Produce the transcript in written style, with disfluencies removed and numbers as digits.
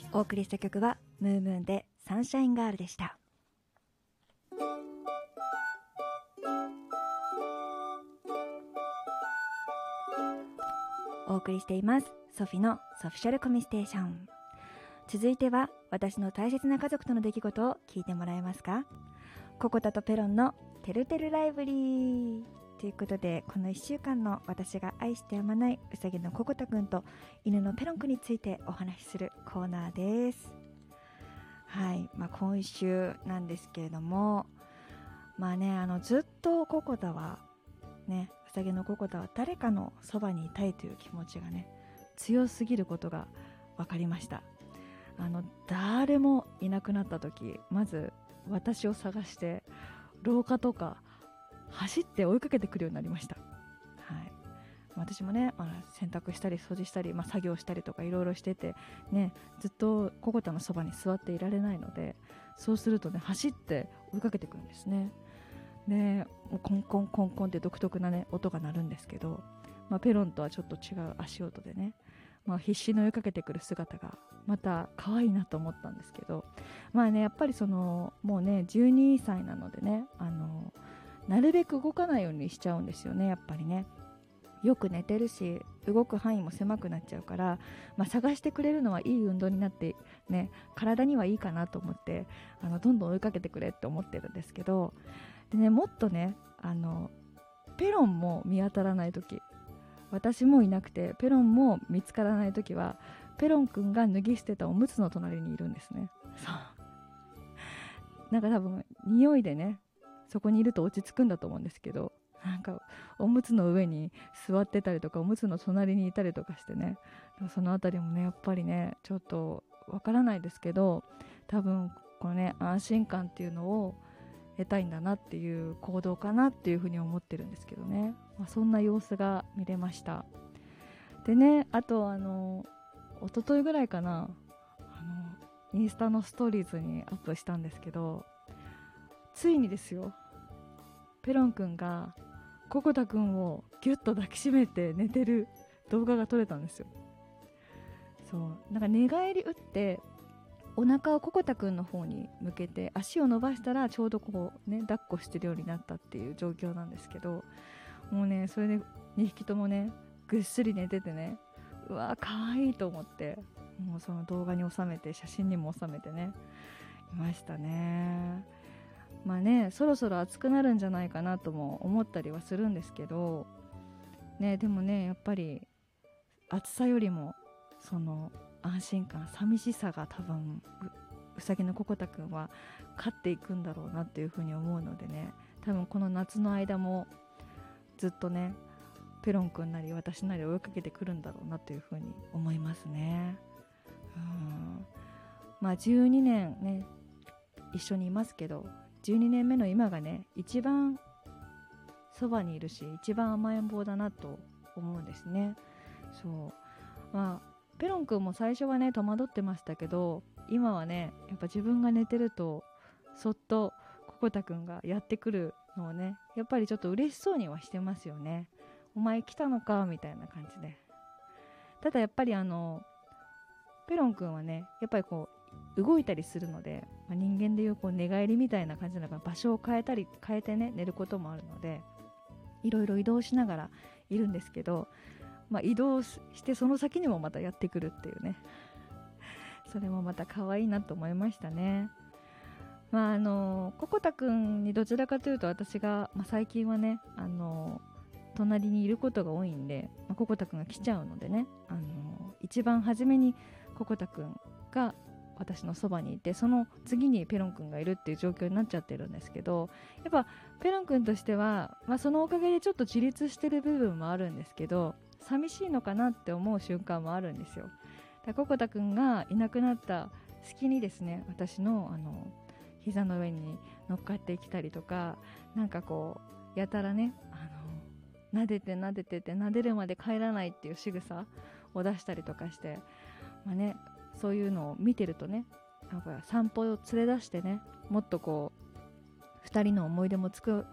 お送りした曲はムームーンでサンシャインガールでした。お送りしていますソフィのソフィシャルコミステーション。続いては私の大切な家族との出来事を聞いてもらえますか。ココタとペロンのてるてるライブリーということで、この1週間の私が愛してやまないうさぎのココタくんと犬のペロンくんについてお話しするコーナーです。はい、今週なんですけれども、ずっとココタはね、うさぎのココタは誰かのそばにいたいという気持ちがね強すぎることが分かりました。誰もいなくなった時、まず私を探して廊下とか走って追いかけてくるようになりました。はい、私もね、洗濯したり掃除したり、作業したりとかいろいろしててね、ずっとココタのそばに座っていられないので、そうするとね走って追いかけてくるんですね。でコンコンコンコンって独特なね音が鳴るんですけど、ペロンとはちょっと違う足音でね、必死に追いかけてくる姿がまた可愛いなと思ったんですけど、やっぱりもうね12歳なのでね、なるべく動かないようにしちゃうんですよね。やっぱりね、よく寝てるし動く範囲も狭くなっちゃうから、探してくれるのはいい運動になってね、体にはいいかなと思ってどんどん追いかけてくれって思ってるんですけど、でね、もっとねペロンも見当たらない時、私もいなくてペロンも見つからない時は、ペロンくんが脱ぎ捨てたおむつの隣にいるんですね。そう、多分匂いでねそこにいると落ち着くんだと思うんですけど、おむつの上に座ってたりとかおむつの隣にいたりとかしてね、そのあたりもねやっぱりねちょっとわからないですけど、多分このね安心感っていうのを得たいんだなっていう行動かなっていうふうに思ってるんですけどね、そんな様子が見れました。でね、あと一昨日ぐらいかな、インスタのストーリーズにアップしたんですけど、ついにですよ、ペロンくんがココタくんをギュッと抱きしめて寝てる動画が撮れたんですよ。そう寝返り打ってお腹をココタくんの方に向けて足を伸ばしたらちょうどこうね抱っこしてるようになったっていう状況なんですけど、もうねそれで2匹ともねぐっすり寝ててね、うわーかわいいと思って、もうその動画に収めて写真にも収めてねいましたね。そろそろ暑くなるんじゃないかなとも思ったりはするんですけどね、でもねやっぱり暑さよりもその安心感、寂しさが多分うさぎのココタくんは勝っていくんだろうなっていうふうに思うのでね、多分この夏の間もずっとねペロンくんなり私なり追いかけてくるんだろうなというふうに思いますね。12年ね一緒にいますけど、12年目の今がね一番そばにいるし一番甘えん坊だなと思うんですね。ペロンくんも最初はね戸惑ってましたけど、今はねやっぱ自分が寝てるとそっとココタくんがやってくるのをね、やっぱりちょっと嬉しそうにはしてますよね。お前来たのかみたいな感じで。ただやっぱりペロンくんはねやっぱりこう動いたりするので、人間でいうこう寝返りみたいな感じなのが場所を変えてね寝ることもあるので、いろいろ移動しながらいるんですけど、移動してその先にもまたやってくるっていうね、それもまた可愛いなと思いましたね。ココタくんにどちらかというと私が、最近はね隣にいることが多いんで、ココタくんが来ちゃうのでね、一番初めにココタくんが私のそばにいて、その次にペロンくんがいるっていう状況になっちゃってるんですけど、やっぱペロンくんとしては、そのおかげでちょっと自立してる部分もあるんですけど、寂しいのかなって思う瞬間もあるんですよ。ココタくんがいなくなった隙にですね、私の膝の上に乗っかってきたりとか、やたらね撫でて撫でてって撫でるまで帰らないっていう仕草を出したりとかして、そういうのを見てるとね、散歩を連れ出してね、もっとこう2人の思い出も作